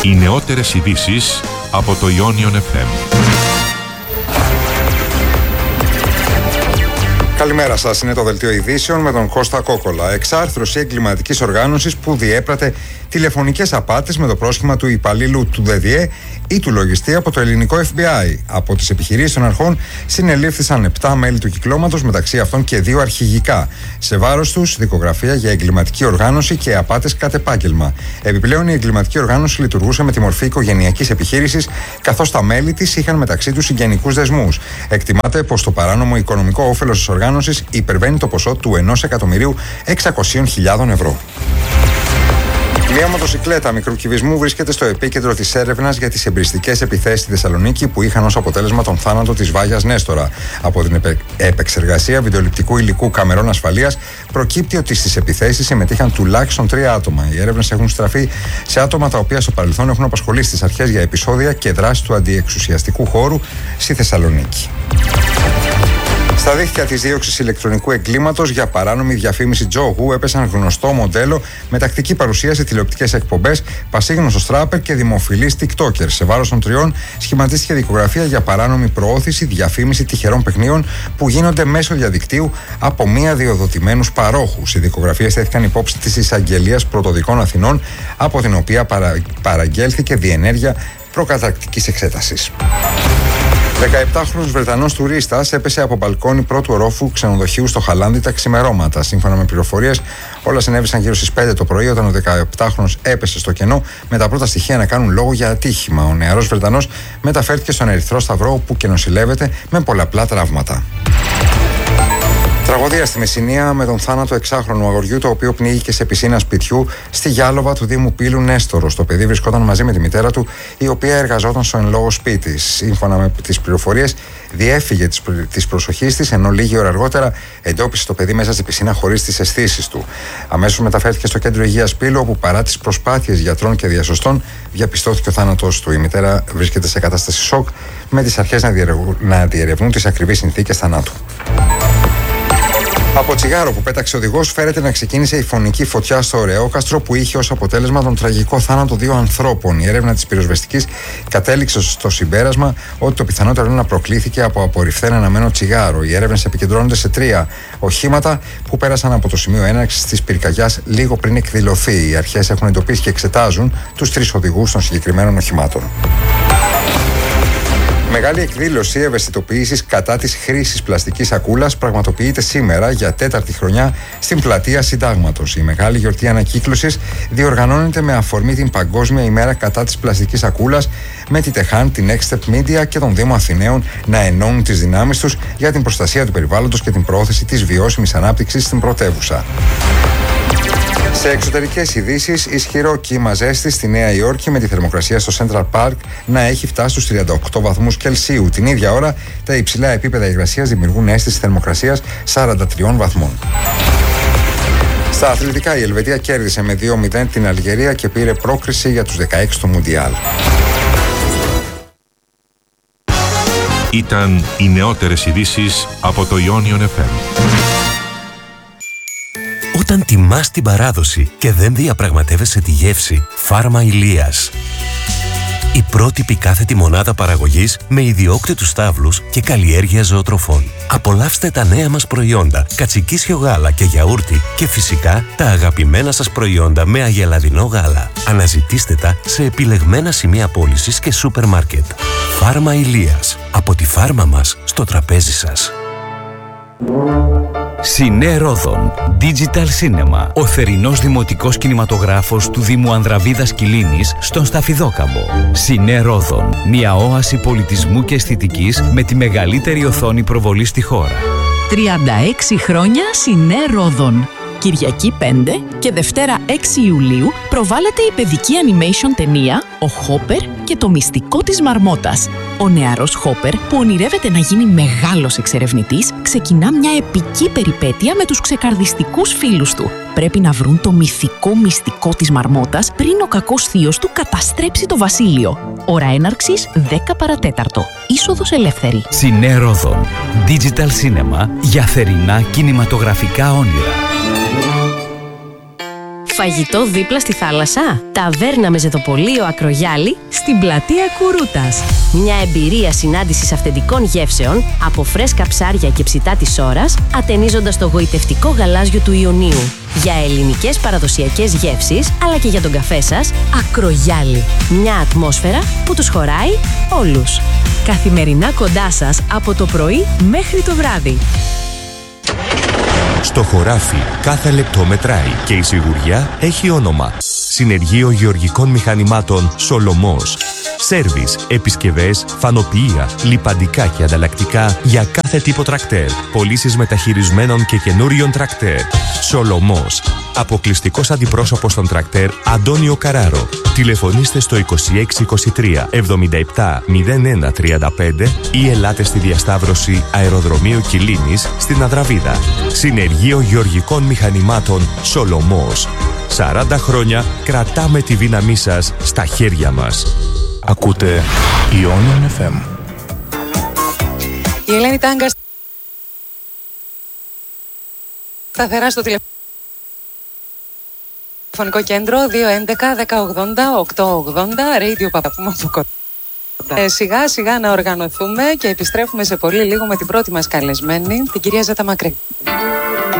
Οι νεότερες ειδήσεις από το Ionion FM. Καλημέρα σας, είναι το Δελτίο Ειδήσεων με τον Κώστα Κόκολα. Εξάρθρωση εγκληματικής οργάνωσης που διέπρατε τηλεφωνικές απάτες με το πρόσχημα του υπαλλήλου του ΔΔΕ ή του λογιστή από το ελληνικό FBI. Από τις επιχειρήσεις των αρχών συνελήφθησαν 7 μέλη του κυκλώματος, μεταξύ αυτών και 2 αρχηγικά. Σε βάρος τους, δικογραφία για εγκληματική οργάνωση και απάτες κατ' επάγγελμα. Επιπλέον, η εγκληματική οργάνωση λειτουργούσε με τη μορφή οικογενειακής επιχείρησης, καθώς τα μέλη της είχαν μεταξύ τους συγγενικούς δεσμούς. Εκτιμάται πως το παράνομο οικονομικό όφελος της οργάνωσης υπερβαίνει το ποσό του 1.600.000 ευρώ. Μια μοτοσικλέτα μικρού κυβισμού βρίσκεται στο επίκεντρο της έρευνας για τις εμπριστικές επιθέσεις στη Θεσσαλονίκη που είχαν ως αποτέλεσμα τον θάνατο της Βάγιας Νέστορα. Από την επεξεργασία βιντεοληπτικού υλικού καμερών ασφαλείας προκύπτει ότι στις επιθέσεις συμμετείχαν τουλάχιστον 3 άτομα. Οι έρευνες έχουν στραφεί σε άτομα τα οποία στο παρελθόν έχουν απασχολήσει τις αρχές για επεισόδια και δράσεις του αντιεξουσιαστικού χώρου στη Θεσσαλονίκη. Στα δίχτυα της δίωξης ηλεκτρονικού εγκλήματος για παράνομη διαφήμιση τζόγου έπεσαν γνωστό μοντέλο με τακτική παρουσία σε τηλεοπτικές εκπομπές, πασίγνωστος τράπερ και δημοφιλής TikToker. Σε βάρος των τριών σχηματίστηκε δικογραφία για παράνομη προώθηση, διαφήμιση τυχερών παιχνίων που γίνονται μέσω διαδικτύου από μη αδειοδοτημένους παρόχους. Οι δικογραφίες τέθηκαν υπόψη της Εισαγγελίας Πρωτοδικών Αθηνών, από την οποία παραγγέλθηκε διενέργεια προκαταρκτικής εξέτασης. 17χρονος Βρετανός τουρίστας έπεσε από μπαλκόνι πρώτου ορόφου ξενοδοχείου στο Χαλάνδι τα ξημερώματα. Σύμφωνα με πληροφορίες, όλα συνέβησαν γύρω στις 5 το πρωί, όταν ο 17χρονος έπεσε στο κενό, με τα πρώτα στοιχεία να κάνουν λόγο για ατύχημα. Ο νεαρός Βρετανός μεταφέρθηκε στον Ερυθρό Σταυρό, όπου και νοσηλεύεται με πολλαπλά τραύματα. Τραγωδία στη Μεσσηνία με τον θάνατο 6χρονου αγοριού, το οποίο πνίγηκε σε πισίνα σπιτιού στη Γιάλοβα του Δήμου Πύλου Νέστορος. Το παιδί βρισκόταν μαζί με τη μητέρα του, η οποία εργαζόταν στο εν λόγω σπίτι. Σύμφωνα με τις πληροφορίες, διέφυγε της προσοχής της, ενώ λίγη ώρα αργότερα εντόπισε το παιδί μέσα στη πισίνα χωρίς τις αισθήσεις του. Αμέσως μεταφέρθηκε στο κέντρο υγείας Πύλου, όπου παρά τις προσπάθειες γιατρών και διασωστών διαπιστώθηκε ο θάνατος του. Η μητέρα βρίσκεται σε κατάσταση σοκ, με τις αρχές να διερευνούν τις ακριβείς συνθήκες θανάτου. Από τσιγάρο που πέταξε ο οδηγός φέρεται να ξεκίνησε η φωνική φωτιά στο Ωρεόκαστρο, που είχε ως αποτέλεσμα τον τραγικό θάνατο 2 ανθρώπων. Η έρευνα της πυροσβεστικής κατέληξε στο συμπέρασμα ότι το πιθανότερο είναι να προκλήθηκε από απορριφθέν αναμένο τσιγάρο. Οι έρευνες επικεντρώνονται σε 3 οχήματα που πέρασαν από το σημείο έναρξης της πυρκαγιάς λίγο πριν εκδηλωθεί. Οι αρχές έχουν εντοπίσει και εξετάζουν τους 3 οδηγούς των συγκεκριμένων οχημάτων. Μεγάλη εκδήλωση ευαισθητοποίησης κατά της χρήσης πλαστικής σακούλας πραγματοποιείται σήμερα για 4η χρονιά στην Πλατεία Συντάγματος. Η μεγάλη γιορτή ανακύκλωσης διοργανώνεται με αφορμή την Παγκόσμια ημέρα κατά της πλαστικής σακούλας, με τη ΤΕΧΑΝ, την Next Step Media και τον Δήμο Αθηναίων να ενώνουν τις δυνάμεις τους για την προστασία του περιβάλλοντος και την προώθηση της βιώσιμης ανάπτυξης στην πρωτεύουσα. Σε εξωτερικές ειδήσεις, ισχυρό κύμα ζέστη στη Νέα Υόρκη, με τη θερμοκρασία στο Central Park να έχει φτάσει στους 38 βαθμούς Κελσίου. Την ίδια ώρα, τα υψηλά επίπεδα υγρασίας δημιουργούν αίσθηση θερμοκρασίας 43 βαθμών. Στα αθλητικά, η Ελβετία κέρδισε με 2-0 την Αλγερία και πήρε πρόκριση για τους 16 στο Μουντιάλ. Ήταν οι νεότερες ειδήσεις από το Ionion FM. Όταν τιμάς την παράδοση και δεν διαπραγματεύεσαι τη γεύση, Φάρμα Ηλίας. Η πρότυπη κάθετη μονάδα παραγωγής με ιδιόκτητους στάβλους και καλλιέργεια ζωοτροφών. Απολαύστε τα νέα μας προϊόντα, κατσικίσιο γάλα και γιαούρτι, και φυσικά τα αγαπημένα σας προϊόντα με αγελαδινό γάλα. Αναζητήστε τα σε επιλεγμένα σημεία πώλησης και σούπερ μάρκετ. Φάρμα Ηλίας. Από τη φάρμα μας στο τραπέζι σας. Σινέ Ρόδον Digital Cinema, ο θερινός δημοτικός κινηματογράφος του Δήμου Ανδραβίδας Κιλίνης στον Σταφιδόκαμπο. Σινέ Ρόδον, μια όαση πολιτισμού και αισθητικής με τη μεγαλύτερη οθόνη προβολή στη χώρα. 36 χρόνια Σινέ Ρόδον. Κυριακή 5 και Δευτέρα 6 Ιουλίου προβάλλεται η παιδική animation ταινία «Ο Χόπερ και το μυστικό της Μαρμότας». Ο νεαρός Χόπερ, που ονειρεύεται να γίνει μεγάλος εξερευνητής, ξεκινά μια επική περιπέτεια με τους ξεκαρδιστικούς φίλους του. Πρέπει να βρουν το μυθικό μυστικό της Μαρμότας πριν ο κακός θείος του καταστρέψει το βασίλειο. Ώρα έναρξης 10 παρατέταρτο. Είσοδος ελεύθερη. Σινέ Ρόδον. Digital Cinema για θερινά κινηματογραφικά όνειρα. Φαγητό δίπλα στη θάλασσα. Ταβέρνα με ζεδοπολείο Ακρογιάλη Στην πλατεία Κουρούτας. Μια εμπειρία συνάντησης αυθεντικών γεύσεων από φρέσκα ψάρια και ψητά της ώρας, ατενίζοντας το γοητευτικό γαλάζιο του Ιωνίου. Για ελληνικές παραδοσιακές γεύσεις, αλλά και για τον καφέ σας, Ακρογιάλη. Μια ατμόσφαιρα που τους χωράει όλους. Καθημερινά κοντά σας από το πρωί μέχρι το βράδυ. Στο χωράφι κάθε λεπτό μετράει και η σιγουριά έχει όνομα. Συνεργείο Γεωργικών Μηχανημάτων Σολομός. Σέρβις, επισκευές, φανοποιεία, λιπαντικά και ανταλλακτικά για κάθε τύπο τρακτέρ. Πωλήσεις μεταχειρισμένων και καινούριων τρακτέρ. Σολομός. Αποκλειστικός αντιπρόσωπος των τρακτέρ Αντώνιο Καράρο. Τηλεφωνήστε στο 2623 77 01 35 ή ελάτε στη διασταύρωση Αεροδρομίου Κιλίνης στην Αδραβίδα. Συνεργείο Γεωργικών Μηχανημάτων Σολομός. 40 χρόνια κρατάμε τη δύναμή σας στα χέρια μας. Ακούτε Ionian FM. Η Ελένη Τάγκα σταθερά στο τηλεφωνικό κέντρο 211 1080 880 Radio Παπαπούμα από κοντά. Σιγά σιγά να οργανωθούμε και επιστρέφουμε σε πολύ λίγο με την πρώτη μας καλεσμένη, την κυρία Ζέτα Μακρύ.